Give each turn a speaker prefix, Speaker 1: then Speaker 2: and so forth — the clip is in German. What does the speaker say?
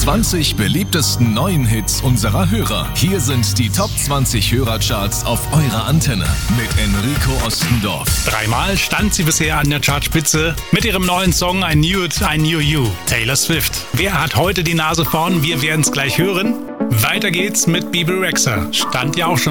Speaker 1: 20 beliebtesten neuen Hits unserer Hörer. Hier sind die Top 20 Hörercharts auf eurer Antenne mit Enrico Ostendorf.
Speaker 2: 3-mal stand sie bisher an der Chartspitze mit ihrem neuen Song I Knew It, I Knew You, Taylor Swift. Wer hat heute die Nase vorn? Wir werden es gleich hören. Weiter geht's mit Bebe Rexha. Stand ja auch schon